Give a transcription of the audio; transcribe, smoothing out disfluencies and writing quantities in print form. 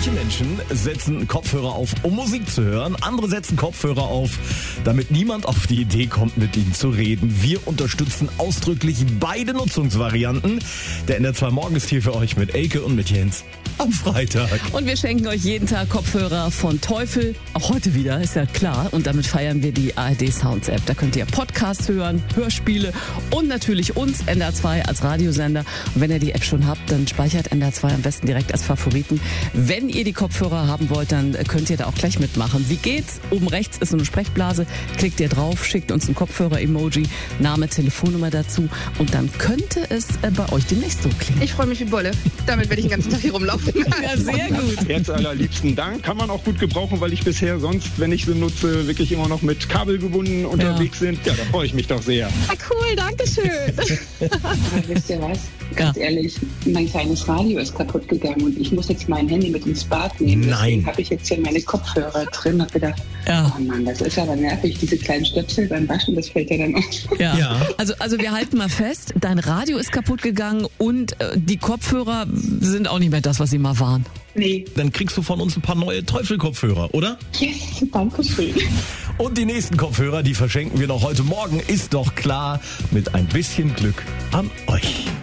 Manche Menschen setzen Kopfhörer auf, um Musik zu hören. Andere setzen Kopfhörer auf, damit niemand auf die Idee kommt, mit ihnen zu reden. Wir unterstützen ausdrücklich beide Nutzungsvarianten. Der NDR2 Morgen ist hier für euch mit Elke und mit Jens am Freitag. Und wir schenken euch jeden Tag Kopfhörer von Teufel. Auch heute wieder, ist ja klar. Und damit feiern wir die ARD Sounds App. Da könnt ihr Podcasts hören, Hörspiele und natürlich uns, NDR2, als Radiosender. Und wenn ihr die App schon habt, dann speichert NDR2 am besten direkt als Favoriten. Wenn ihr die Kopfhörer haben wollt, dann könnt ihr da auch gleich mitmachen. Wie geht's? Oben rechts ist so eine Sprechblase. Klickt ihr drauf, schickt uns ein Kopfhörer-Emoji, Name, Telefonnummer dazu. Und dann könnte es bei euch demnächst so klingen. Ich freue mich wie Bolle. Damit werde ich den ganzen Tag hier rumlaufen. Ja, sehr gut. Jetzt allerliebsten Dank. Kann man auch gut gebrauchen, weil ich bisher sonst, wenn ich sie nutze, wirklich immer noch mit Kabel gebunden unterwegs sind. Ja, da freue ich mich doch sehr. Ah, cool, danke schön. Wisst ihr was? Ganz ehrlich, mein kleines Radio ist kaputt gegangen und ich muss jetzt mein Handy mit ins Bad nehmen. Nein. Deswegen habe ich jetzt hier meine Kopfhörer drin und habe gedacht, oh Mann, das ist aber nervig, diese kleinen Stöpsel beim Waschen, das fällt ja dann auf. Ja. Also wir halten mal fest, dein Radio ist kaputt gegangen und die Kopfhörer sind auch nicht mehr das, was sie mal waren. Nee. Dann kriegst du von uns ein paar neue Teufel-Kopfhörer, oder? Yes, danke schön. Und die nächsten Kopfhörer, die verschenken wir noch heute Morgen, ist doch klar, mit ein bisschen Glück an euch.